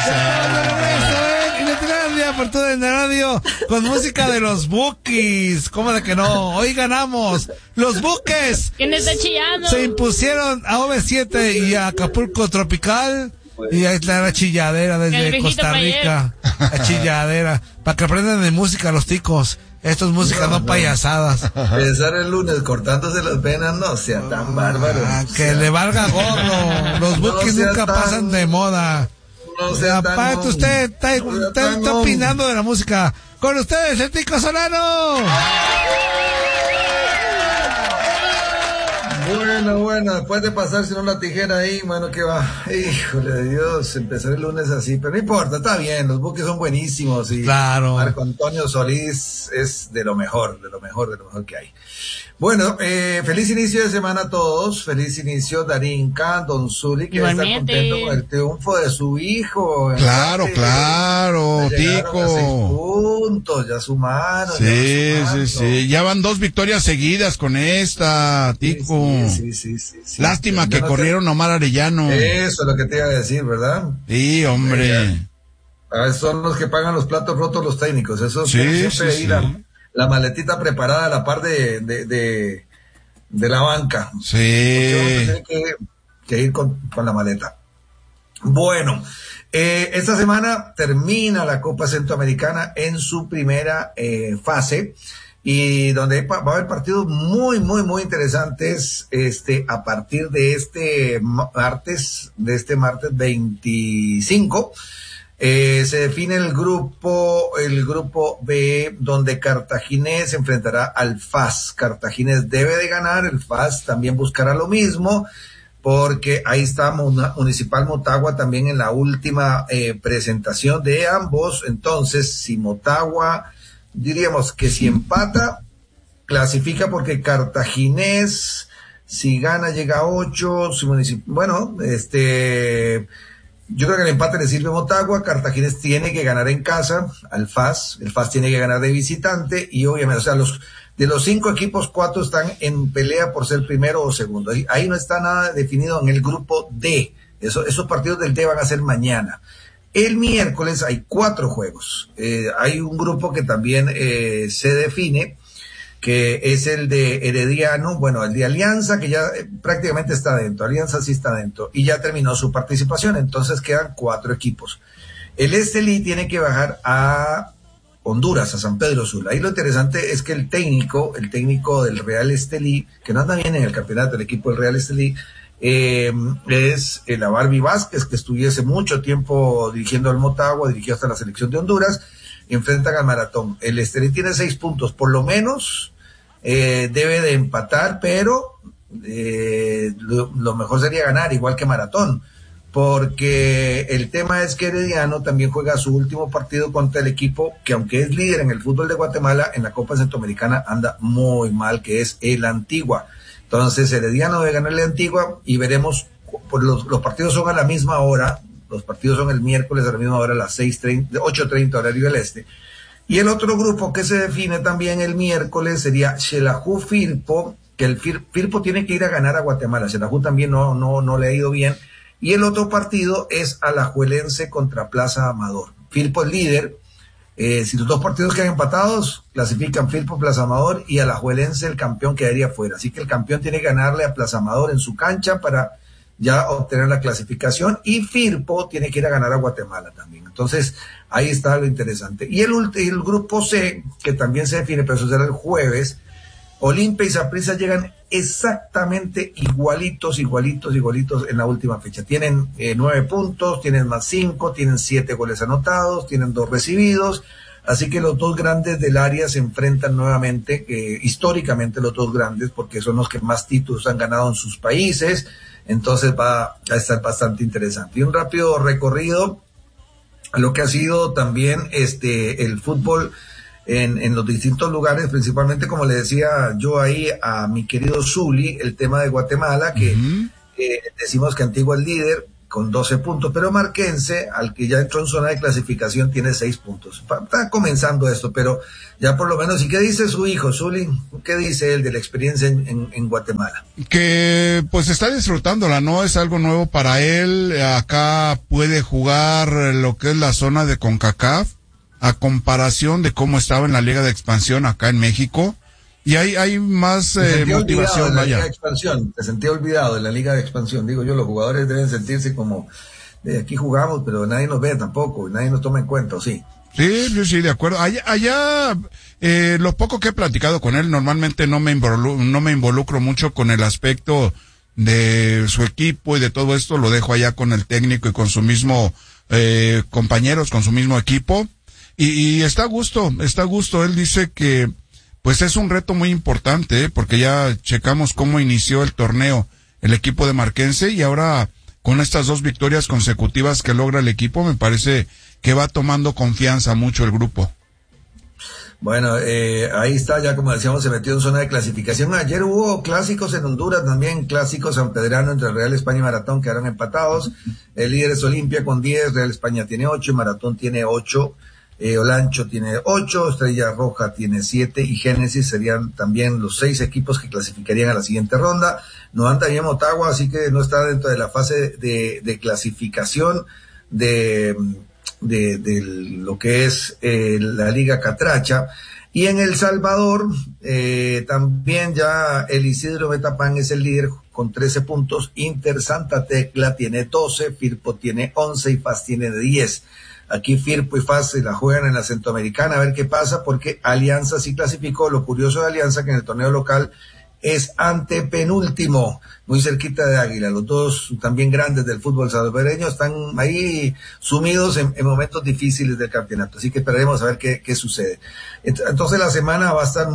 Por todo en la radio con música de los Bukis. ¿Cómo de que no? Hoy ganamos. Los Buques. ¿Quién está chillando? Se impusieron a OV7 y a Acapulco Tropical. Y ahí está la chilladera desde Costa Rica. La chilladera. Para que aprendan de música los ticos. Esto es música, no payasadas. Pensar el lunes cortándose las venas, no sea tan bárbaro. Que le valga gorro. Los Bukis nunca pasan de moda. No sea aparte, usted está opinando de la música. Con ustedes, el Tico Solano. Bueno, después de pasarse una tijera ahí, bueno, que va, híjole de Dios, empezar el lunes así, pero no importa, está bien, los Buques son buenísimos y claro. Marco Antonio Solís es de lo mejor que hay. Bueno, feliz inicio de semana a todos, feliz inicio Darinka, Don Zuli, que está contento con el triunfo de su hijo. Claro, Tico. Puntos, ya sumaron. Sí, ya van 2 victorias seguidas con esta, Tico. Sí. Lástima que corrieron a Omar Arellano. Eso es lo que te iba a decir, ¿verdad? Sí, hombre. Son los que pagan los platos rotos los técnicos, eso siempre ahí la maletita preparada a la par de la banca. Sí. Tiene que ir con la maleta. Bueno, esta semana termina la Copa Centroamericana en su primera fase y donde va a haber partidos muy interesantes a partir de este martes 25. Se define el grupo B, donde Cartaginés se enfrentará al FAS. Cartaginés debe de ganar, el FAS también buscará lo mismo, porque ahí está Municipal Motagua también en la última presentación de ambos. Entonces, si Motagua, diríamos que si empata, clasifica, porque Cartaginés, si gana, llega a 8, yo creo que el empate le sirve a Motagua. Cartaginés tiene que ganar en casa al FAS, el FAS tiene que ganar de visitante, y obviamente, o sea, de los 5 equipos, 4 están en pelea por ser primero o segundo. Ahí no está nada definido en el grupo D. Esos partidos del D van a ser mañana. El miércoles hay 4 juegos. Hay un grupo que también se define, que es el de Herediano, el de Alianza, que ya prácticamente está dentro. Alianza sí está dentro y ya terminó su participación, entonces quedan 4 equipos. El Estelí tiene que bajar a Honduras, a San Pedro Sula. Ahí lo interesante es que el técnico del Real Estelí, que no anda bien en el campeonato, el equipo del Real Estelí, es el Barbie Vázquez, que estuviese mucho tiempo dirigiendo al Motagua, dirigió hasta la selección de Honduras, enfrentan al Maratón. El Estelí tiene 6 puntos, por lo menos debe de empatar, pero lo mejor sería ganar, igual que Maratón, porque el tema es que Herediano también juega su último partido contra el equipo que, aunque es líder en el fútbol de Guatemala, en la Copa Centroamericana anda muy mal, que es el Antigua. Entonces Herediano debe ganarle a Antigua y veremos, los partidos son a la misma hora, los partidos son el miércoles a la misma hora, a las 8:30 horario del este. Y el otro grupo que se define también el miércoles sería Xelajú Firpo, que el Firpo tiene que ir a ganar a Guatemala. Xelajú también no le ha ido bien. Y el otro partido es Alajuelense contra Plaza Amador. Firpo es líder. Si los 2 partidos quedan empatados, clasifican Firpo, Plaza Amador, y Alajuelense, el campeón, quedaría fuera. Así que el campeón tiene que ganarle a Plaza Amador en su cancha para ya obtener la clasificación, y Firpo tiene que ir a ganar a Guatemala también. Entonces, ahí está lo interesante. Y el grupo C, que también se define, pero eso será el jueves, Olimpia y Saprissa llegan exactamente igualitos en la última fecha. Tienen 9 puntos, tienen más 5, tienen 7 goles anotados, tienen 2 recibidos, así que los 2 grandes del área se enfrentan nuevamente, históricamente los 2 grandes, porque son los que más títulos han ganado en sus países. Entonces va a estar bastante interesante. Y un rápido recorrido a lo que ha sido también el fútbol en los distintos lugares, principalmente, como le decía yo ahí a mi querido Zuli, el tema de Guatemala, que decimos que Antigua es líder, con 12 puntos, pero Marquense, al que ya entró en zona de clasificación, tiene 6 puntos. Está comenzando esto, pero ya por lo menos. ¿Y qué dice su hijo, Zuli? ¿Qué dice él de la experiencia en Guatemala? Que pues está disfrutándola, ¿no? Es algo nuevo para él. Acá puede jugar lo que es la zona de CONCACAF, a comparación de cómo estaba en la Liga de Expansión acá en México. Y hay más motivación, vaya. Liga de Expansión, te sentí olvidado de la Liga de Expansión. Digo yo, los jugadores deben sentirse como, aquí jugamos, pero nadie nos ve tampoco, nadie nos toma en cuenta, ¿o sí? Sí, de acuerdo. Allá lo poco que he platicado con él, normalmente no me involucro mucho con el aspecto de su equipo y de todo esto, lo dejo allá con el técnico y con su mismo compañeros, con su mismo equipo. Y está a gusto. Él dice que pues es un reto muy importante, porque ya checamos cómo inició el torneo el equipo de Marquense, y ahora con estas 2 victorias consecutivas que logra el equipo, me parece que va tomando confianza mucho el grupo. Bueno, ahí está, ya como decíamos, se metió en zona de clasificación. Ayer hubo clásicos en Honduras también, clásicos sanpedrano entre Real España y Maratón, quedaron empatados. El líder es Olimpia con 10, Real España tiene 8, Maratón tiene 8. Olancho tiene 8, Estrella Roja tiene 7 y Génesis serían también los 6 equipos que clasificarían a la siguiente ronda. No anda bien Motagua, así que no está dentro de la fase de clasificación de lo que es la Liga Catracha. Y en El Salvador también ya el Isidro Metapán es el líder con 13 puntos, Inter Santa Tecla tiene 12, Firpo tiene 11 y FAS tiene 10. Aquí Firpo y FAS se la juegan en la Centroamericana, a ver qué pasa, porque Alianza sí clasificó. Lo curioso de Alianza, que en el torneo local es antepenúltimo, muy cerquita de Águila. Los dos también grandes del fútbol salvadoreño están ahí sumidos en momentos difíciles del campeonato, así que esperaremos a ver qué sucede. Entonces la semana va a estar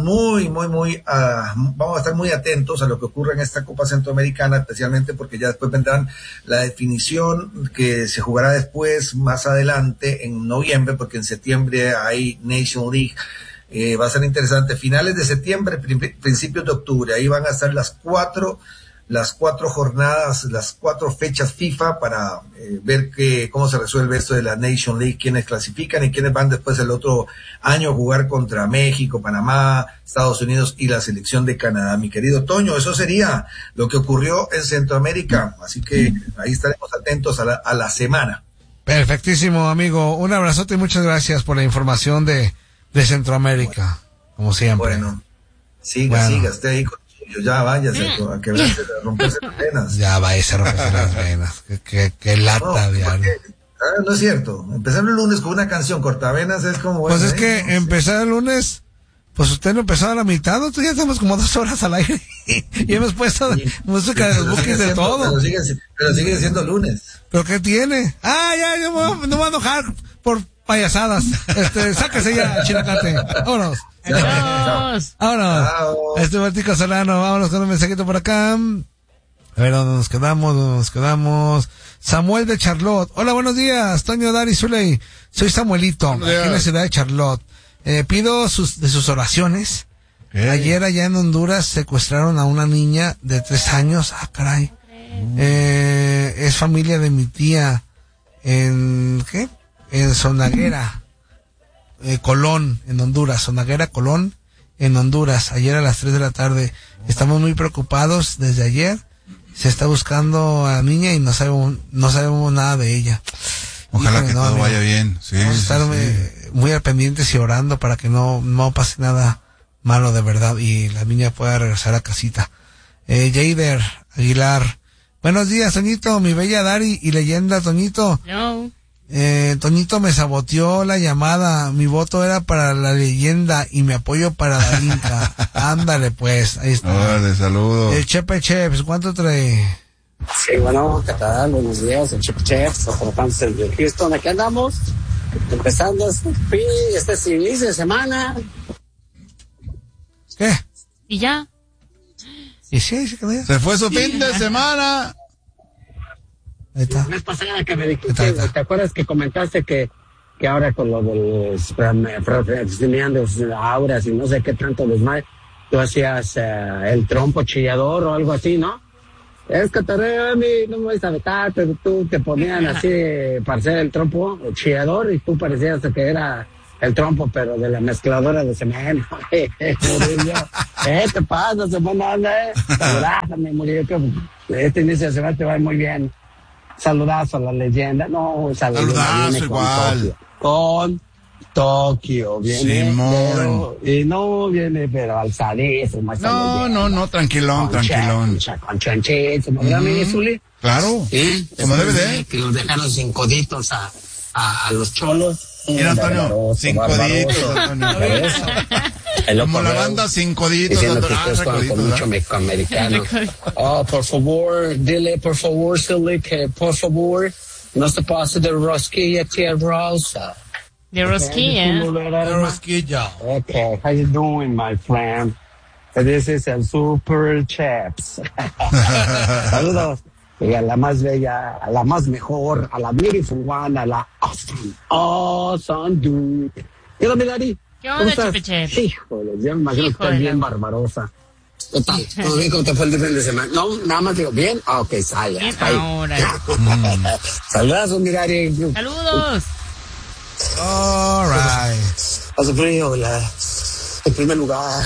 vamos a estar muy atentos a lo que ocurre en esta Copa Centroamericana, especialmente porque ya después vendrán la definición que se jugará después, más adelante, en noviembre, porque en septiembre hay Nation League. Va a ser interesante, finales de septiembre, principios de octubre, ahí van a estar las cuatro jornadas, las 4 fechas FIFA para ver cómo se resuelve esto de la Nation League, quiénes clasifican y quiénes van después el otro año a jugar contra México, Panamá, Estados Unidos y la selección de Canadá. Mi querido Toño, eso sería lo que ocurrió en Centroamérica, así que ahí estaremos atentos a la semana. Perfectísimo, amigo, un abrazote y muchas gracias por la información de Centroamérica, como siempre. Bueno, siga usted ahí con ellos, ya váyase a quebrarse, a romperse las venas. Ya váyase a romperse las venas, que lata diario. No es cierto, empezar el lunes con una canción cortavenas es como... Pues es que empezar el lunes, pues usted no empezó a la mitad, nosotros ya estamos como 2 horas al aire, y hemos puesto música de los bookings de todo. Pero sigue siendo lunes. ¿Pero qué tiene? Ya, yo no me voy a enojar por payasadas. Sáquese ya, Chinacate. Vámonos. Vámonos. Martico Solano, vámonos con un mensajito por acá. A ver, ¿dónde nos quedamos? Samuel de Charlotte. Hola, buenos días, Toño, Dari, Zuley. Soy Samuelito, aquí en la ciudad de Charlotte. Pido sus oraciones. Ayer allá en Honduras secuestraron a una niña de 3 años. Ah, caray. Es familia de mi tía en Sonaguera, Colón, en Honduras. Sonaguera, Colón, en Honduras. Ayer a las 3 de la tarde. Estamos muy preocupados desde ayer. Se está buscando a la niña y no sabemos nada de ella. Ojalá que todo vaya bien. Sí, vamos a estar muy al pendientes y orando para que no pase nada malo de verdad y la niña pueda regresar a casita. Jader Aguilar. Buenos días, Toñito, mi bella Dari y leyenda, Toñito. No. Toñito me saboteó la llamada. Mi voto era para la leyenda y mi apoyo para la Inca. Ándale, pues, ahí está. Órale, saludos. El Chepe Cheps, ¿cuánto trae? Sí, bueno, ¿qué tal? Buenos días, el Chepe Cheps, los de Houston. Aquí andamos, empezando este inicio de semana. ¿Qué? ¿Y ya? ¿Y sí? Se fue su fin de semana. Ahí está. La vez pasada que me dijiste, ¿te acuerdas que comentaste que ahora con lo de los auras y no sé qué tanto los más, tú hacías el trompo chillador o algo así, ¿no? es que no me vais a vetar, pero tú te ponían así para ser el trompo, el chillador, y tú parecías que era el trompo, pero de la mezcladora de cemento. ¿Qué te pasa, se buena onda, Saludázame, Murillo, este inicio de semana te va muy bien. Saludazo a la leyenda. No, saludazo igual. Con Tokio, viene, Simón. Y no viene, pero alzadísimo. No, tranquilón. Con chanchísimo, ¿verdad, mi Zuli? Claro, sí, como debe de. Que los dejaron sin coditos a los cholos. Mira, Antonio, sin coditos, Antonio. Como la banda sin coditos, Antonio. Con mucho mexicoamericano. Por favor, dile, por favor, Zuli, que por favor, no se pase de rosquilla tierrosa. De rosquilla. Okay, how you doing, my friend? This is el Super Chaps. Saludos. Y a la más bella, a la más mejor, a la beautiful one, a la awesome dude. ¿Qué onda, mi Dari? ¿Qué onda, Chupiche? Híjole, ya me imagino que estás bien barbarosa. ¿Qué tal? ¿Todo bien? ¿Cómo te fue el fin de semana? No, nada más digo, ¿bien? Ah, ok, sale. Ahora. Saludos, mi Dari. Saludos. All right. Hace frío, en primer lugar.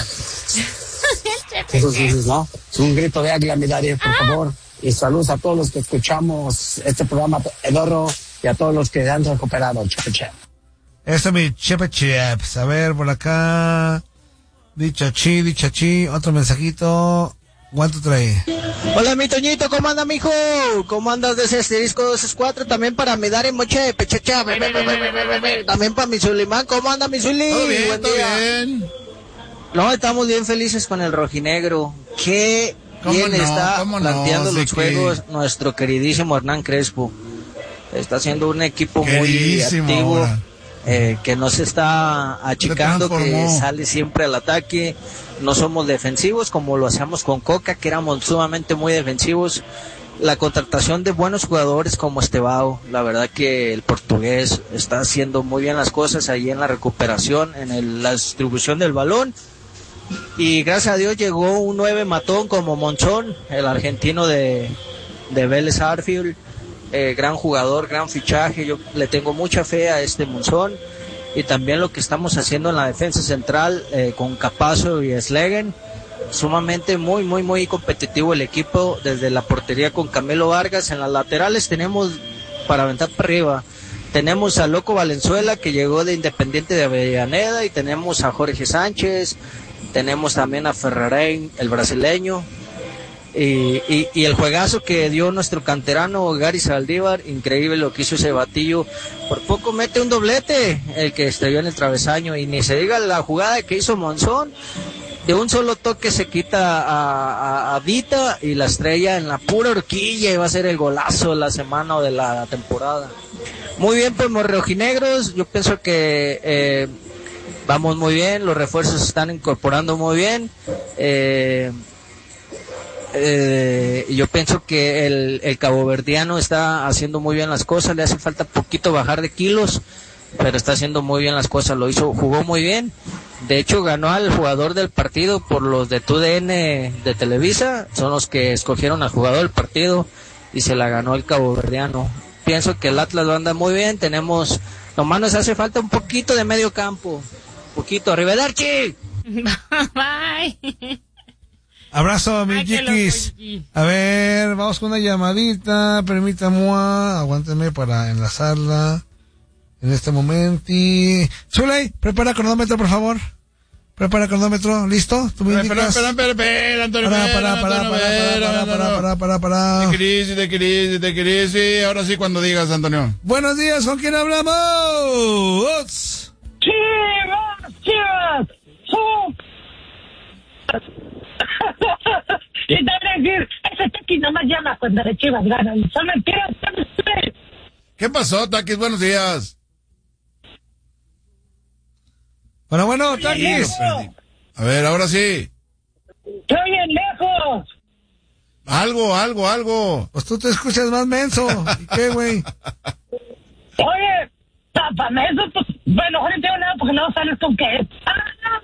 Eso sí, ¿no? Es un grito de águila, mi Dari, por favor. Y saludos a todos los que escuchamos este programa, Edorro, y a todos los que han recuperado, Chepe. Este es mi Chepe. A ver, por acá. Dicha chi, otro mensajito. ¿Cuánto trae? Hola, mi Toñito, ¿cómo anda, mijo? ¿Cómo andas de ese asterisco 264? También para mi Dari Moche, Pechacha. También para mi Zulimán, ¿cómo anda, mi Zuli? Todo bien, buen todo día. bien. No, estamos bien felices con el rojinegro. Qué bien está planteando los juegos nuestro queridísimo Hernán Crespo. Está haciendo un equipo muy activo, que no se está achicando, que sale siempre al ataque. No somos defensivos como lo hacíamos con Coca, que éramos sumamente muy defensivos. La contratación de buenos jugadores como Estevao, la verdad que el portugués está haciendo muy bien las cosas ahí en la recuperación, en la distribución del balón. Y gracias a Dios llegó un 9 matón como Monzón, el argentino de Vélez Sarsfield, gran jugador, gran fichaje. Yo le tengo mucha fe a este Monzón, y también lo que estamos haciendo en la defensa central con Capazo y Slegen, sumamente muy competitivo el equipo, desde la portería con Camilo Vargas. En las laterales tenemos para aventar para arriba. Tenemos a Loco Valenzuela, que llegó de Independiente de Avellaneda, y tenemos a Jorge Sánchez. Tenemos también a Ferrarén, el brasileño, y el juegazo que dio nuestro canterano Gary Saldívar. Increíble lo que hizo ese batillo. Por poco mete un doblete, el que estrelló en el travesaño, y ni se diga la jugada que hizo Monzón. De un solo toque se quita a Vita y la estrella en la pura horquilla, y va a ser el golazo de la semana o de la temporada. Muy bien por los rojinegros. Yo pienso que vamos muy bien, los refuerzos se están incorporando muy bien. Yo pienso que el caboverdiano está haciendo muy bien las cosas. Le hace falta poquito bajar de kilos, pero está haciendo muy bien las cosas. Jugó muy bien. De hecho, ganó al jugador del partido por los de TUDN de Televisa. Son los que escogieron al jugador del partido, y se la ganó el caboverdiano. Pienso que el Atlas lo anda muy bien. Nomás nos hace falta un poquito de medio campo. Poquito, arrivederci. Bye. Abrazo, mi chiquis. A ver, vamos con una llamadita. Permítame, aguánteme para enlazarla en este momento. Zuley, prepara cronómetro, por favor. Prepara cronómetro, ¿listo? ¿Tú me indicas? Espera, Antonio. Para. De crisis. Ahora sí, cuando digas, Antonio. Buenos días, ¿con quién hablamos? ¡Chivas! Y te voy a decir, ese Taqui nomás llama cuando de Chivas ganan. Son mentiras. ¿Qué pasó, Taquis? Buenos días. Bueno, Taquis. A ver, ahora sí. Estoy bien lejos. Algo. Pues tú te escuchas más menso. ¿Y qué, güey? Oye, tápame eso, pues, bueno, no tengo nada porque no sales con que...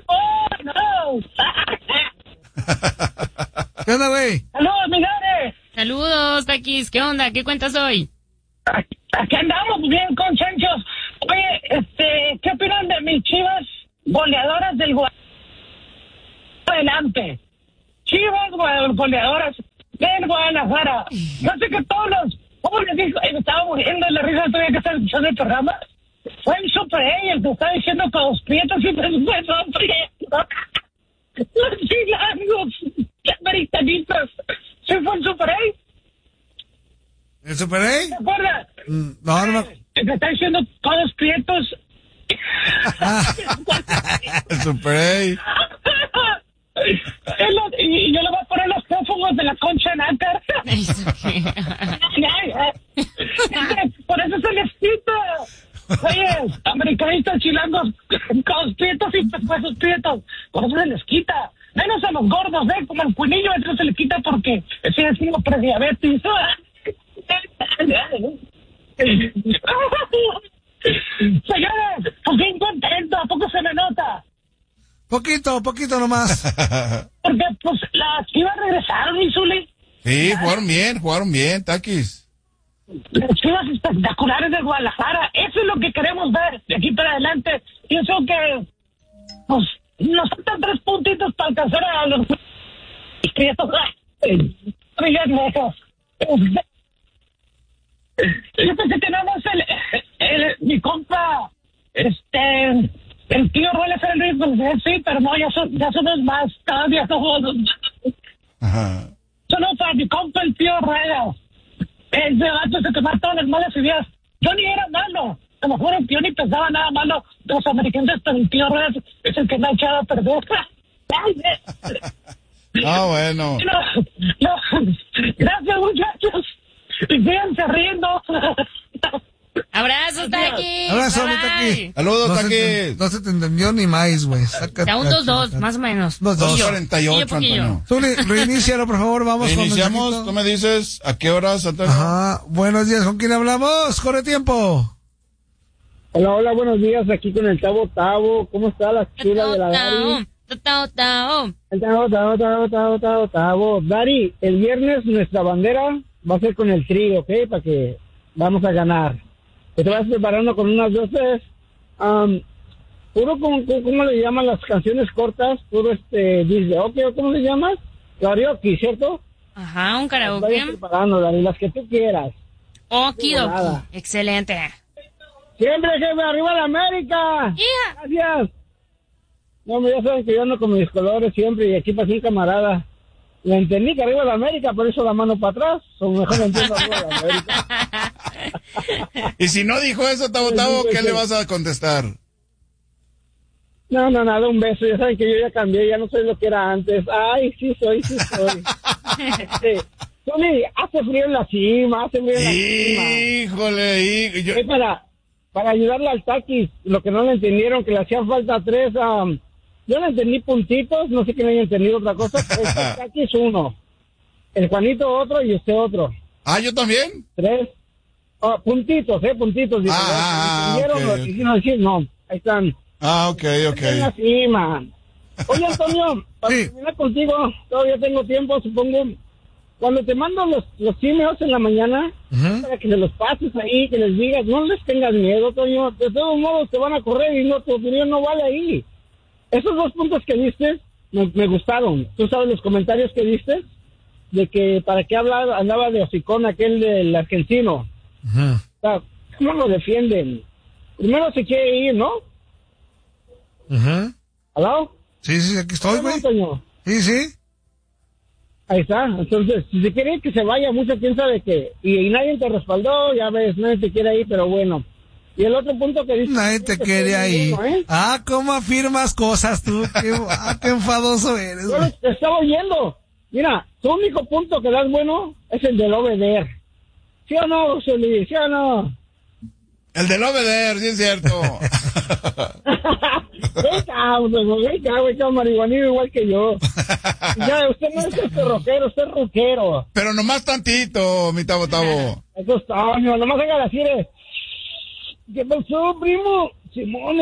no! ¿Qué onda, güey? ¡Saludos, mi Gare! Saludos, Taquis. ¿Qué onda? ¿Qué cuentas hoy? Aquí andamos bien, conchachos. Oye, ¿qué opinan de mis Chivas goleadoras del Adelante? Chivas goleadoras del Guadalajara. Yo sé que todos los... ¿Cómo les digo? Me estaba muriendo de la risa todavía que estaba escuchando el programa. Fue el Super A el que estaba diciendo que los prietos y después son prietos. Los chilangos, los americanistas. ¿Sí fue el Super A? ¿El Super A? ¿Te acuerdas? No. El que está diciendo todos prietos. El Super A. Y yo le voy a poner los prófugos de la concha en Ácar. Por eso se les quita. Oye, americanistas chilangos con prietos y pescuezos prietos. Por eso se les quita. Menos a los gordos, como el cuinillo, entonces se le quita porque si es como prediabetes. Señores, pues bien contento, ¿a poco se me nota? Poquito nomás. Porque pues las Chivas regresaron, Isuli. Sí, jugaron bien, Taquis. Las Chivas espectaculares de Guadalajara, eso es lo que queremos ver de aquí para adelante. Pienso que pues nos faltan 3 puntitos para alcanzar a los prietos. Oigan, lejos. Yo pensé que nada más mi compa, el tío Ruelas era el rico, sí, pero no, ya somos más, cada día somos más. Ajá. Solo para mi compa el tío Ruelas. Ese vato se quemó todas las malas ideas. Yo ni era malo, a lo mejor el tío ni pensaba nada malo de los americanos, pero el tío Ruelas es el que me ha echado a perder. Bueno. No, gracias, muchachos. Y síganse riendo. Abrazos, Taki. Abrazo, Taki. Saludos, Taki. No se te entendió ni más, güey. Da un 2-2, más o menos. 2-48, Antonio. Zuli, reinícialo, por favor, vamos con Iniciamos, tú me dices a qué horas, Antonio. Ajá, buenos días, ¿con quién hablamos? Corre tiempo. Hola, buenos días, aquí con el Tavo. ¿Cómo está la chula de la Dari? Tavo. Dari, el viernes nuestra bandera va a ser con el Tri, ¿ok? Para que vamos a ganar. Te vas preparando con unas 12, puro, ¿cómo le llaman las canciones cortas? Puro dice, ¿ok? ¿Cómo le llamas? Karaoke, ¿cierto? Ajá, un karaoke. Vayas preparando, Dari, las que tú quieras. Okidoki, excelente. Siempre, jefe, arriba la América. Yeah. Gracias. No, ya saben que yo ando con mis colores siempre y aquí pasé un camarada. Le entendí que arriba la América, por eso la mano para atrás. O mejor entiendo arriba la América. Y si no dijo eso, Tavo, ¿qué le vas a contestar? No, nada, un beso. Ya saben que yo ya cambié, ya no soy lo que era antes. Ay, sí soy. Tony, hace frío en la cima, Híjole, para ayudarle al Taquis, lo que no le entendieron, que le hacían falta 3, yo le entendí puntitos, no sé que le haya entendido otra cosa, el Taquis 1, el Juanito otro y usted otro. ¿Yo también? 3, puntitos. ¿Entendieron? Okay. No, ahí están. Ok. En la cima. Oye, Antonio, para terminar contigo, todavía tengo tiempo, supongo. Cuando te mando los emails en la mañana, para que se los pases ahí, que les digas, no les tengas miedo, Toño. De todos modos te van a correr y tu opinión no vale ahí. Esos 2 puntos que diste me gustaron. Tú sabes los comentarios que diste de que para qué andaba de hocicón aquel del argentino. O sea, ¿cómo lo defienden? Primero se quiere ir, ¿no? ¿Aló? Sí, aquí estoy, güey. Sí. Ahí está, entonces, si se quiere que se vaya mucho, quién sabe qué. Y nadie te respaldó, ya ves, nadie te quiere ahí, pero bueno. Y el otro punto que dice... Nadie te quiere ahí. Bueno, ¿cómo afirmas cosas tú? Qué enfadoso eres. Yo te estaba oyendo. Mira, tu único punto que das bueno es el del obeder. ¿Sí o no, Zuli? ¿Sí o no? El del obeder, sí es cierto. Venga, marihuanero igual que yo. Ya, usted no es rockero, usted es rockero. Pero nomás tantito, mi Tavo. Eso está, nomás haga así de... ¿Qué pasó, primo? Simón,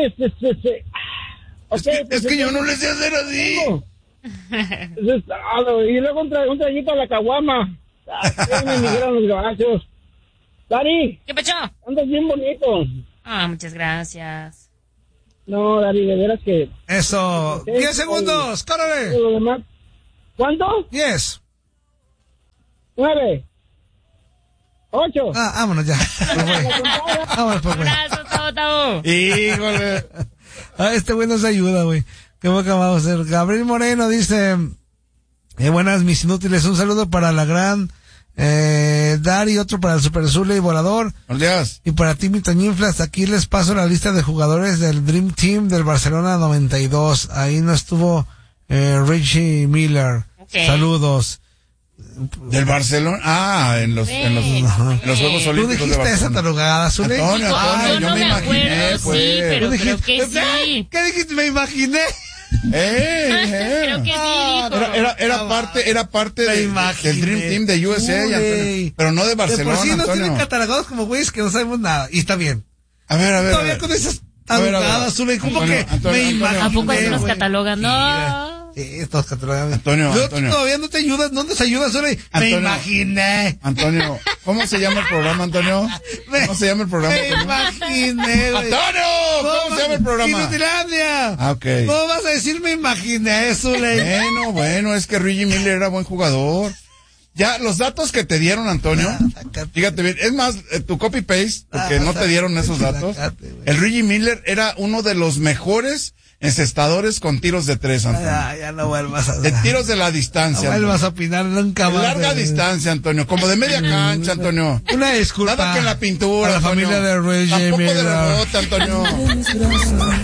Es que yo no le sé hacer así. Y luego un traguito a la caguama. Me dijeron los gabachos. Dari. ¿Qué pecho? Andas bien bonito. Ah, muchas gracias. No, Dari, de veras que... Eso. 10 segundos, córrele. Lo demás. ¿Cuánto? 10. 9. 8. Vámonos ya. Vámonos, pues, güey. Abrazo, Tavo. Híjole. Este güey nos ayuda, güey. ¿Qué boca vamos a hacer? Gabriel Moreno dice, buenas mis inútiles, un saludo para la gran Dari, otro para el Super Zule y Volador. Buenos y para Timmy Toñinflas, aquí les paso la lista de jugadores del Dream Team del Barcelona 92. Ahí no estuvo Richie Miller. Okay. Saludos. Del Barcelona, en los Juegos Olímpicos. ¿Tú dijiste esa tarugada, Zule? Antonio, yo no me imaginé, acuerdo, pues. sí, pero creo que sí. ¿Qué dijiste? Me imaginé. Creo que sí, era parte del Dream Team de USA, Antonio, pero no de Barcelona. De por sí nos Antonio. tienen catalogados como güeyes que no sabemos nada, y está bien. A ver. Todavía con esas tarugadas, Zule, como que me imaginé. ¿A poco se nos catalogan? No. Estos catalogan. Antonio. Todavía no te ayudas, no nos ayudas, Zule. Me imaginé. Antonio, ¿cómo se llama el programa, Antonio? ¿Cómo se llama el programa? Me imaginé, güey. ¡Antonio! ¿Cómo se llama el programa? Inutilandia. Ok. ¿Cómo vas a decir me imaginé, Zule? Bueno, es que Reggie Miller era buen jugador. Ya, los datos que te dieron, Antonio, fíjate bien, es más, tu copy-paste, porque no te dieron esos datos. El Reggie Miller era uno de los mejores encestadores con tiros de 3, Antonio. Ya no vuelvas a... De tiros de la distancia. No vuelvas a opinar nunca más. De larga distancia, Antonio, como de media cancha, Antonio. Una disculpa. Nada que en la pintura, a la Antonio. familia de Reggie Tampoco Miller. de rebote, Antonio.